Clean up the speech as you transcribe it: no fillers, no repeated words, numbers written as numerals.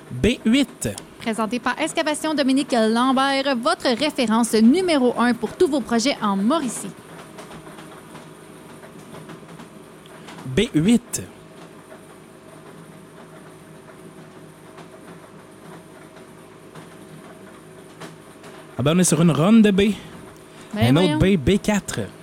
B8. Présenté par Excavation Dominique Lambert, votre référence numéro 1 pour tous vos projets en Mauricie. B8. Ah ben, on est sur une ronde de B. Ben Un autre voyons. B, B4.